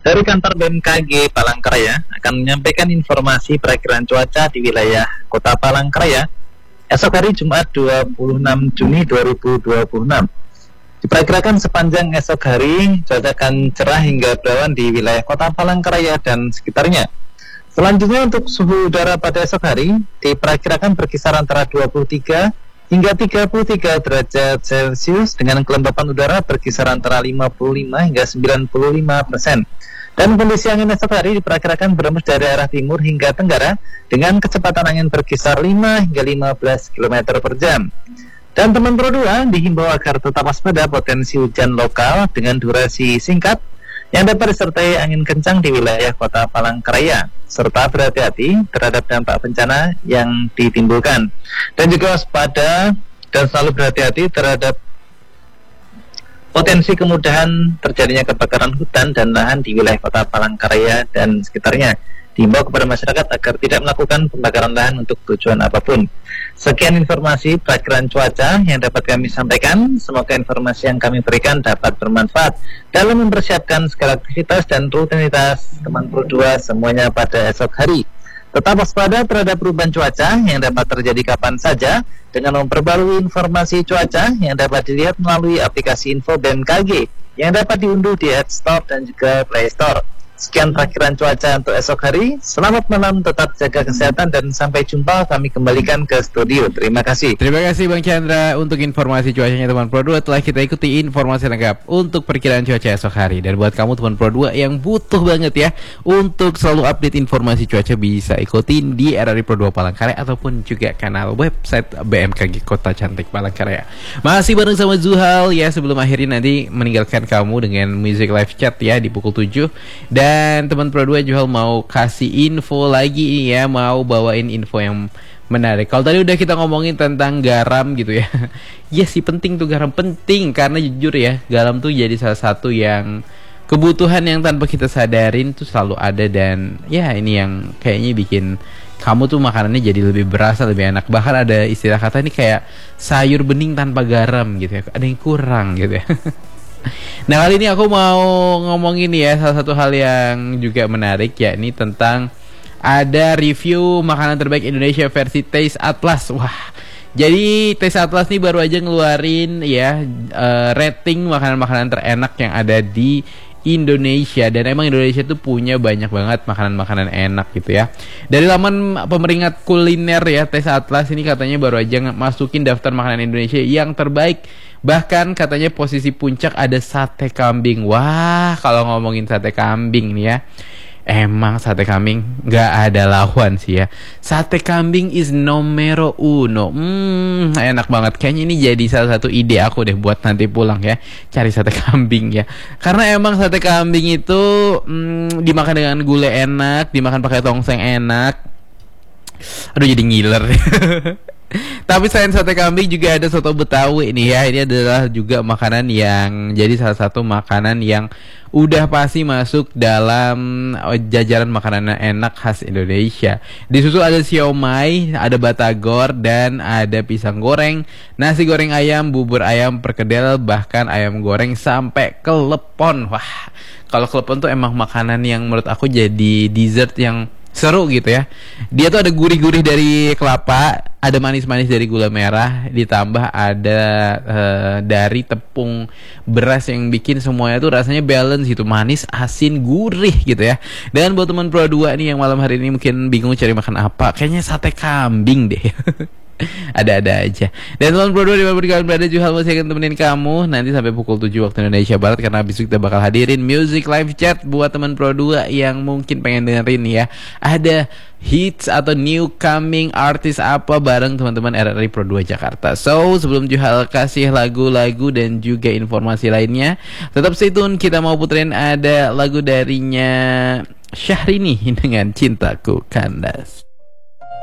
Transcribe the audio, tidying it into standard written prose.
Dari kantor BMKG Palangkaraya akan menyampaikan informasi perakiraan cuaca di wilayah Kota Palangkaraya esok hari Jumat 26 Juni 2026. Diperkirakan sepanjang esok hari cuaca akan cerah hingga berawan di wilayah Kota Palangkaraya dan sekitarnya. Selanjutnya untuk suhu udara pada esok hari diperkirakan berkisar antara 23 hingga 33 derajat Celcius dengan kelembapan udara berkisar antara 55 hingga 95%. Dan kondisi angin esok hari diperkirakan berembus dari arah timur hingga tenggara dengan kecepatan angin berkisar 5 hingga 15 km per jam. Dan teman Pro 2 dihimbau agar tetap waspada potensi hujan lokal dengan durasi singkat yang dapat disertai angin kencang di wilayah Kota Palangkaraya, serta berhati-hati terhadap dampak bencana yang ditimbulkan. Dan juga waspada dan selalu berhati-hati terhadap potensi kemudahan terjadinya kebakaran hutan dan lahan di wilayah Kota Palangkaraya dan sekitarnya. Dihimbau kepada masyarakat agar tidak melakukan pembakaran lahan untuk tujuan apapun. Sekian informasi perakiraan cuaca yang dapat kami sampaikan. Semoga informasi yang kami berikan dapat bermanfaat dalam mempersiapkan segala aktivitas dan rutinitas teman Pro 2 semuanya pada esok hari. Tetap waspada terhadap perubahan cuaca yang dapat terjadi kapan saja dengan memperbarui informasi cuaca yang dapat dilihat melalui aplikasi info BMKG yang dapat diunduh di App Store dan juga Play Store. Sekian perakiraan cuaca untuk esok hari. Selamat malam, tetap jaga kesehatan dan sampai jumpa. Kami kembalikan ke studio. Terima kasih. Terima kasih Bang Chandra untuk informasi cuacanya teman Pro 2. Telah kita ikuti informasi lengkap untuk perkiraan cuaca esok hari. Dan buat kamu teman Pro 2 yang butuh banget ya untuk selalu update informasi cuaca, bisa ikutin di RRI Pro 2 Palangkaraya ataupun juga kanal website BMKG Kota Cantik Palangkaraya. Masih bareng sama Zuhal ya, sebelum akhirnya nanti meninggalkan kamu dengan music live chat ya di pukul 7. Dan teman Pro 2 Juhal mau kasih info lagi ya, mau bawain info yang menarik. Kalau tadi udah kita ngomongin tentang garam gitu ya. Ya sih penting tuh, garam penting karena jujur ya, garam tuh jadi salah satu yang kebutuhan yang tanpa kita sadarin tuh selalu ada. Dan ya ini yang kayaknya bikin kamu tuh makanannya jadi lebih berasa, lebih enak. Bahkan ada istilah kata ini kayak sayur bening tanpa garam gitu ya, ada yang kurang gitu ya. Nah kali ini aku mau ngomongin ya salah satu hal yang juga menarik, yakni tentang ada review makanan terbaik Indonesia versi Taste Atlas. Wah, jadi Taste Atlas nih baru aja ngeluarin ya rating makanan-makanan terenak yang ada di Indonesia. Dan emang Indonesia tuh punya banyak banget makanan-makanan enak gitu ya. Dari laman pemeringkat kuliner ya, Taste Atlas ini katanya baru aja masukin daftar makanan Indonesia yang terbaik. Bahkan katanya posisi puncak ada sate kambing. Wah, kalau ngomongin sate kambing nih ya, emang sate kambing nggak ada lawan sih ya. Sate kambing is numero uno. Enak banget. Kayaknya ini jadi salah satu ide aku deh buat nanti pulang ya, cari sate kambing ya. Karena emang sate kambing itu dimakan dengan gulai enak, dimakan pakai tongseng enak. Aduh jadi ngiler. Tapi selain sate kambing juga ada soto Betawi nih ya. Ini adalah juga makanan yang jadi salah satu makanan yang udah pasti masuk dalam jajaran makanan enak khas Indonesia. Disusul ada siomay, ada batagor, dan ada pisang goreng, nasi goreng ayam, bubur ayam, perkedel, bahkan ayam goreng sampai kelepon. Wah, kalau kelepon tuh emang makanan yang menurut aku jadi dessert yang seru gitu ya. Dia tuh ada gurih-gurih dari kelapa, ada manis-manis dari gula merah, ditambah ada dari tepung beras yang bikin semuanya tuh rasanya balance gitu, manis, asin, gurih gitu ya. Dan buat teman Pro 2 nih yang malam hari ini mungkin bingung cari makan apa, kayaknya sate kambing deh. Ada-ada aja. Dan teman Pro 2 dimanapun kalian berada, Juhal masih akan temenin kamu nanti sampai pukul 7 waktu Indonesia Barat. Karena habis itu kita bakal hadirin music live chat buat teman Pro 2 yang mungkin pengen dengerin ya, ada hits atau new coming artis apa bareng teman-teman RRI Pro 2 Jakarta. So sebelum Juhal kasih lagu-lagu dan juga informasi lainnya, tetap stay tune. Kita mau puterin ada lagu darinya Syahrini dengan Cintaku Kandas.